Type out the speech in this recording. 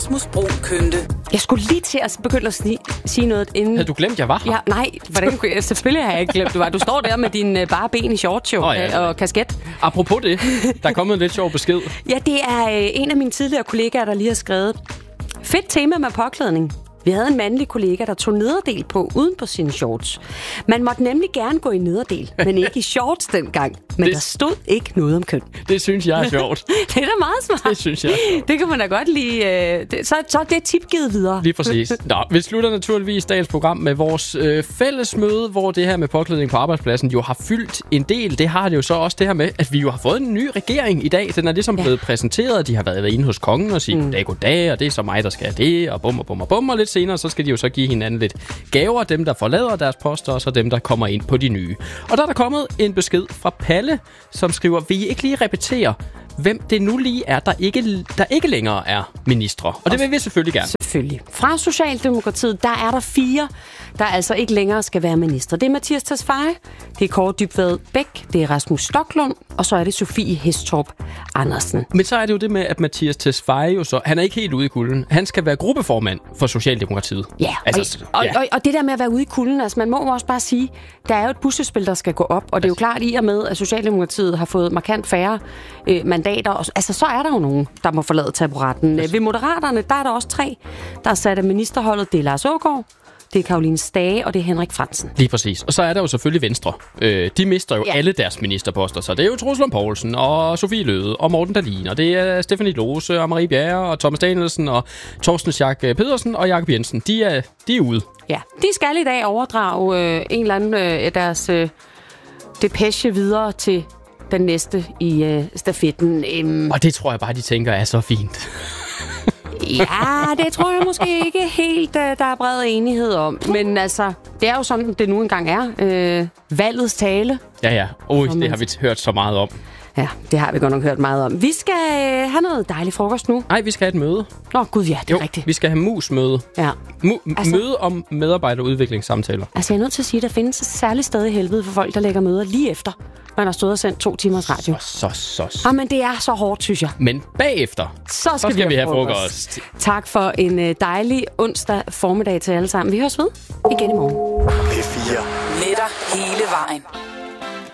Rasmus Brun Kønte. Jeg skulle lige til at begynde at sige noget inden... Havde du glemt, jeg var her? Ja, nej, selvfølgelig har jeg ikke glemt, du var. Du står der med dine bare ben i shorts og kasket. Apropos det, der er kommet en lidt sjov besked. Ja, det er en af mine tidligere kollegaer, der lige har skrevet. Fedt tema med påklædning. Vi havde en mandlig kollega, der tog nederdel på uden på sine shorts. Man måtte nemlig gerne gå i nederdel, men ikke i shorts dengang. Men der stod ikke noget om køn. Det synes jeg er sjovt. Det er da meget smart. Det synes jeg. Det kan man da godt lide. Så er det tip givet videre. Lige præcis. Nå, vi slutter naturligvis dagens program med vores fælles møde, hvor det her med påklædning på arbejdspladsen jo har fyldt en del. Det har det jo så også det her med, at vi jo har fået en ny regering i dag. Den er ligesom blevet præsenteret. De har været inde hos kongen og sige, goddag, og det er så mig, der skal have det, og bum og bum og bum, og lidt senere, så skal de jo så give hinanden lidt gaver, dem der forlader deres poster, og så dem der kommer ind på de nye. Og der er der kommet en besked fra Palle, som skriver, vil I ikke lige repetere, hvem det nu lige er, der ikke længere er ministre? Og det vil vi selvfølgelig gerne. Selvfølgelig. Fra Socialdemokratiet, der er der 4, der altså ikke længere skal være ministre. Det er Mattias Tesfaye, det er Kåre Dybvad Bech, det er Rasmus Stoklund, og så er det Sofie Hæstorp Andersen. Men så er det jo det med, at Mattias Tesfaye jo så, han er ikke helt ude i kulden. Han skal være gruppeformand for Socialdemokratiet. Ja, og det der med at være ude i kulden, altså man må også bare sige, der er jo et puslespil, der skal gå op, og det er jo klart i og med, at Socialdemokratiet har fået markant færre mandater. Altså så er der jo nogen, der må forlade taburetten. Ved Moderaterne, der er der også 3, der er sat af ministerholdet. Det er Lars Aagaard, det er Caroline Stage, og det er Henrik Frandsen. Lige præcis. Og så er der jo selvfølgelig Venstre. De mister jo alle deres ministerposter, så det er jo Troels Lund Poulsen, og Sofie Løhde, og Morten Dahlin, og det er Stephanie Lose, og Marie Bjerre, og Thomas Danielsen, og Torsten Schack Pedersen, og Jakob Jensen. De er ude. Ja, de skal i dag overdrage en eller anden deres depeche videre til den næste i stafetten. Og det tror jeg bare, de tænker er så fint. Ja, det tror jeg måske ikke helt, der er bred enighed om. Men altså, det er jo sådan, det nu engang er. Valgets tale. Ja. Det har vi hørt så meget om. Ja, det har vi godt nok hørt meget om. Vi skal have noget dejlig frokost nu. Nej, vi skal have et møde. Nå, gud ja, det er rigtigt. Vi skal have mus-møde. Ja. Møde om medarbejderudviklingssamtaler. Altså, jeg er nødt til at sige, at der findes et særligt sted i helvede for folk, der lægger møder lige efter, man har stået og sendt 2 timers radio. Så. Men det er så hårdt, synes jeg. Men bagefter, så skal vi have frokost. Tak for en dejlig onsdag formiddag til alle sammen. Vi høres ved igen i morgen.